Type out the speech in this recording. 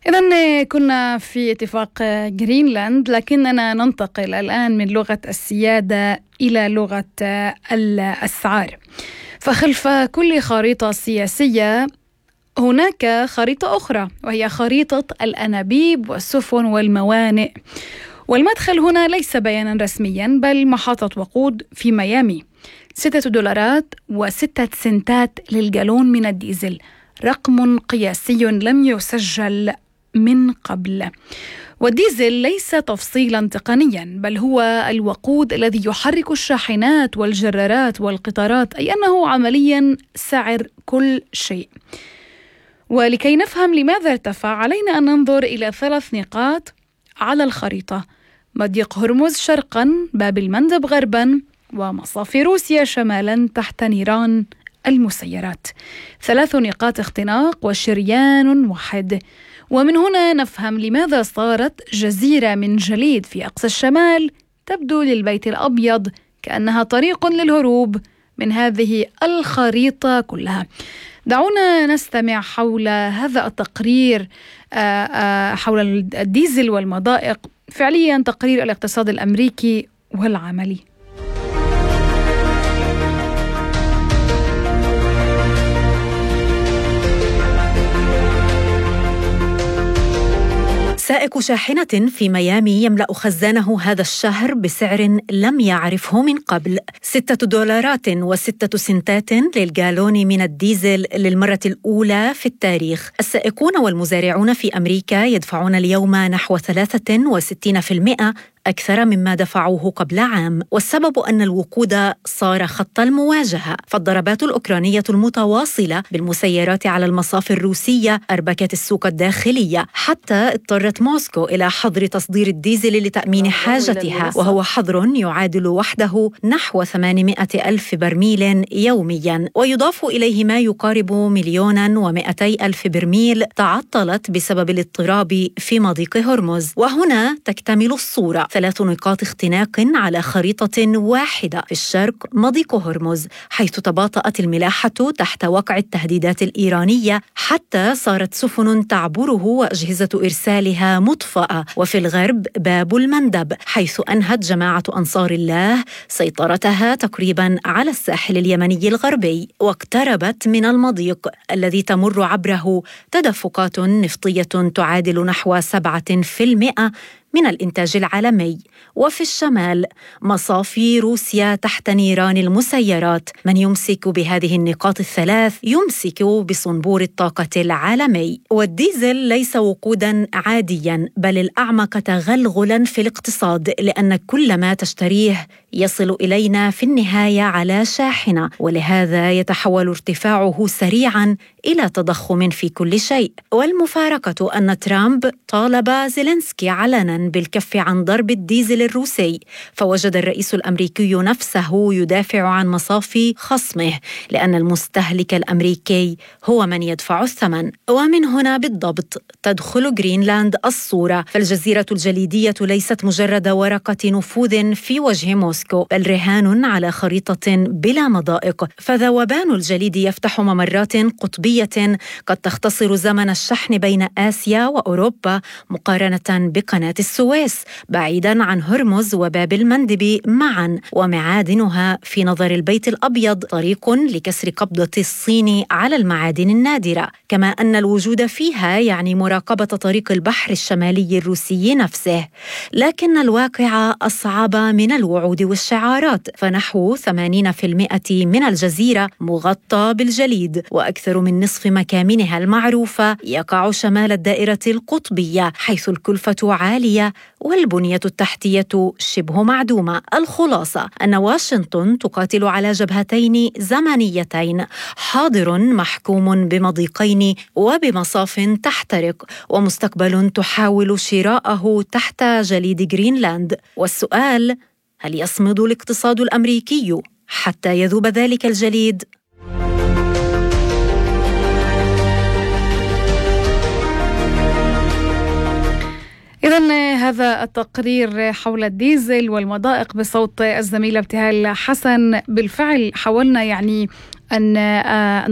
إذن كنا في اتفاق جرينلاند، لكننا ننتقل الآن من لغة السيادة إلى لغة الأسعار. فخلف كل خريطة سياسية هناك خريطة أخرى، وهي خريطة الأنابيب والسفن والموانئ. والمدخل هنا ليس بيانا رسميا، بل محطة وقود في ميامي. $6 و6 سنتات للجالون من الديزل، رقم قياسي لم يسجل من قبل. والديزل ليس تفصيلا تقنيا، بل هو الوقود الذي يحرك الشاحنات والجرارات والقطارات، أي أنه عمليا سعر كل شيء. ولكي نفهم لماذا ارتفع، علينا أن ننظر إلى 3 نقاط على الخريطة: مضيق هرمز شرقا، باب المندب غربا، ومصافي روسيا شمالا تحت نيران المسيرات. 3 نقاط اختناق وشريان واحد. ومن هنا نفهم لماذا صارت جزيرة من جليد في أقصى الشمال تبدو للبيت الأبيض كأنها طريق للهروب من هذه الخريطة كلها. دعونا نستمع حول هذا التقرير حول الديزل والمضائق، فعليا تقرير الاقتصاد الأمريكي والعملي. سائق شاحنة في ميامي يملأ خزانه هذا الشهر بسعر لم يعرفه من قبل: $6 و6 سنتات للجالون من الديزل للمرة الأولى في التاريخ. السائقون والمزارعون في أمريكا يدفعون اليوم نحو 63% أكثر مما دفعوه قبل عام، والسبب أن الوقود صار خط المواجهة. فالضربات الأوكرانية المتواصلة بالمسيرات على المصافي الروسية أربكت السوق الداخلية، حتى اضطرت موسكو إلى حظر تصدير الديزل لتأمين حاجتها، وهو حظر يعادل وحده نحو 800,000 برميل يومياً. ويضاف إليه ما يقارب 1,200,000 برميل تعطلت بسبب الاضطراب في مضيق هرمز. وهنا تكتمل الصورة: 3 نقاط اختناق على خريطة واحدة. في الشرق مضيق هرمز، حيث تباطأت الملاحة تحت وقع التهديدات الإيرانية حتى صارت سفن تعبره وأجهزة إرسالها مطفأة. وفي الغرب باب المندب، حيث أنهت جماعة أنصار الله سيطرتها تقريبا على الساحل اليمني الغربي، واقتربت من المضيق الذي تمر عبره تدفقات نفطية تعادل نحو 7% من الإنتاج العالمي. وفي الشمال مصافي روسيا تحت نيران المسيرات. من يمسك بهذه النقاط الثلاث يمسك بصنبور الطاقة العالمي. والديزل ليس وقودا عاديا، بل الأعمق تغلغلا في الاقتصاد، لأن كل ما تشتريه يصل إلينا في النهاية على شاحنة، ولهذا يتحول ارتفاعه سريعا إلى تضخم في كل شيء. والمفارقة أن ترامب طالب زيلينسكي علنا بالكف عن ضرب الديزل الروسي، فوجد الرئيس الأمريكي نفسه يدافع عن مصافي خصمه، لأن المستهلك الأمريكي هو من يدفع الثمن. ومن هنا بالضبط تدخل جرينلاند الصورة، فالجزيرة الجليدية ليست مجرد ورقة نفوذ في وجه موسكو، بل رهان على خريطة بلا مضائق. فذوبان الجليد يفتح ممرات قطبية قد تختصر زمن الشحن بين آسيا وأوروبا مقارنة بقناة السويس، بعيدا عن هرمز وباب المندب معا. ومعادنها في نظر البيت الأبيض طريق لكسر قبضة الصين على المعادن النادرة، كما أن الوجود فيها يعني مراقبة طريق البحر الشمالي الروسي نفسه. لكن الواقع أصعب من الوعود والشعارات، فنحو 80% من الجزيرة مغطى بالجليد، وأكثر من نصف مكامنها المعروفة يقع شمال الدائرة القطبية، حيث الكلفة عالية والبنية التحتية شبه معدومة. الخلاصة أن واشنطن تقاتل على جبهتين زمنيتين: حاضر محكوم بمضيقين وبمصاف تحترق، ومستقبل تحاول شراءه تحت جليد جرينلاند. والسؤال: هل يصمد الاقتصاد الأمريكي حتى يذوب ذلك الجليد؟ إذن هذا التقرير حول الديزل والمضائق بصوت الزميلة ابتهال حسن. بالفعل حاولنا أن